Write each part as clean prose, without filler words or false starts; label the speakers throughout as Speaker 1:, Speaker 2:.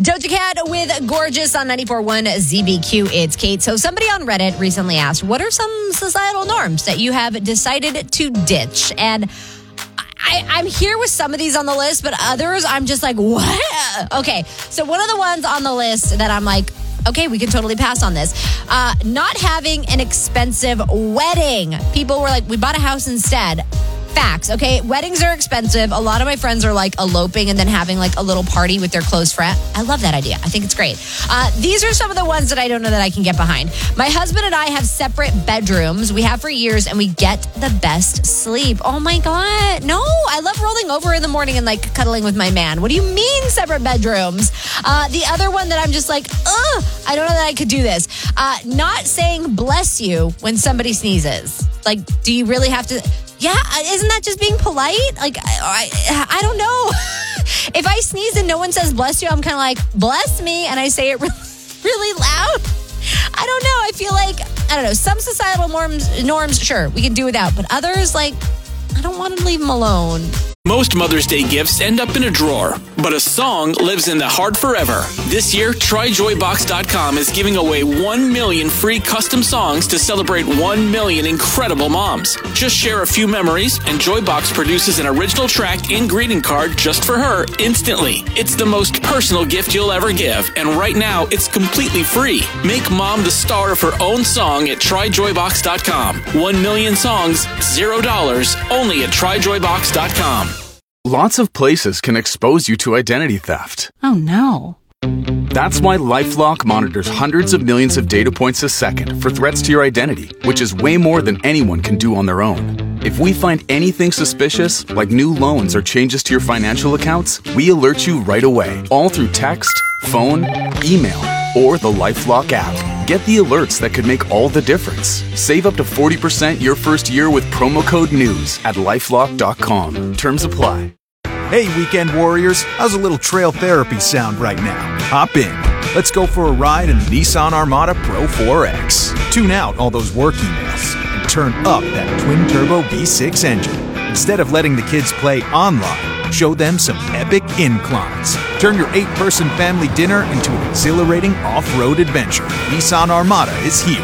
Speaker 1: Doja Cat with Gorgeous on 94.1 ZBQ. It's Kate. So somebody on Reddit recently asked, what are some societal norms that you have decided to ditch? And I'm here with some of these on the list, but others I'm just like, what? Okay, so one of the ones on the list that I'm like, okay, we can totally pass on this. Not having an expensive wedding. People were like, we bought a house instead. Facts, okay? Weddings are expensive. A lot of my friends are like eloping and then having like a little party with their close friend. I love that idea. I think it's great. These are some of the ones that I don't know that I can get behind. My husband and I have separate bedrooms. We have for years and we get the best sleep. Oh my God. No, I love rolling over in the morning and like cuddling with my man. What do you mean separate bedrooms? The other one that I'm just like, ugh, I don't know that I could do this. Not saying bless you when somebody sneezes. Like, do you really have to... Yeah, isn't that just being polite? Like, I don't know. If I sneeze and no one says bless you, I'm kind of like, bless me, and I say it really loud. I don't know. I feel like, I don't know, some societal norms, sure, we can do without, but others, like, I don't want to leave them alone.
Speaker 2: Most Mother's Day gifts end up in a drawer, but a song lives in the heart forever. This year, TryJoyBox.com is giving away 1 million free custom songs to celebrate 1 million incredible moms. Just share a few memories, and Joybox produces an original track and greeting card just for her instantly. It's the most personal gift you'll ever give, and right now, it's completely free. Make mom the star of her own song at TryJoyBox.com. 1 million songs, $0, only at TryJoyBox.com.
Speaker 3: Lots of places can expose you to identity theft.
Speaker 4: Oh, no.
Speaker 3: That's why LifeLock monitors hundreds of millions of data points a second for threats to your identity, which is way more than anyone can do on their own. If we find anything suspicious, like new loans or changes to your financial accounts, we alert you right away, all through text, phone, email, or the LifeLock app. Get the alerts that could make all the difference. Save up to 40% your first year with promo code NEWS at LifeLock.com. Terms apply.
Speaker 5: Hey, weekend warriors, how's a little trail therapy sound right now? Hop in. Let's go for a ride in the Nissan Armada Pro 4X. Tune out all those work emails and turn up that twin-turbo V6 engine. Instead of letting the kids play online, show them some epic inclines. Turn your 8-person family dinner into an exhilarating off-road adventure. Nissan Armada is here.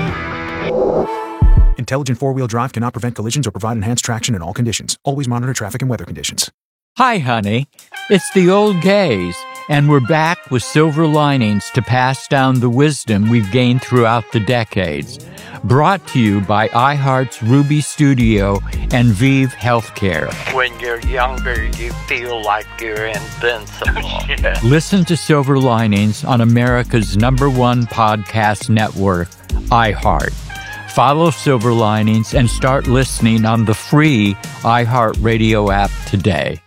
Speaker 5: Intelligent four-wheel drive cannot prevent collisions or provide enhanced traction in all conditions. Always monitor traffic and weather conditions.
Speaker 6: Hi, honey. It's the old gays, and we're back with silver linings to pass down the wisdom we've gained throughout the decades. Brought to you by iHeart's Ruby Studio and Vive Healthcare.
Speaker 7: When you're younger, you feel like you're invincible. Yeah.
Speaker 6: Listen to Silver Linings on America's #1 podcast network, iHeart. Follow Silver Linings and start listening on the free iHeartRadio app today.